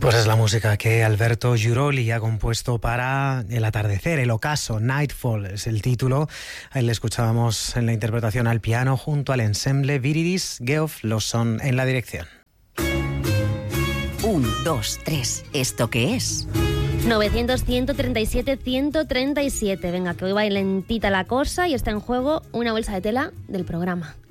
Pues es la música que Alberto Giuroli ha compuesto para el atardecer, el ocaso. Nightfall es el título. Ahí le escuchábamos en la interpretación al piano junto al ensemble Viridis Geoff Lawson en la dirección. 1, 2, 3. ¿Esto qué es? 900-137-137. Venga, que hoy va lentita la cosa y está en juego una bolsa de tela del programa.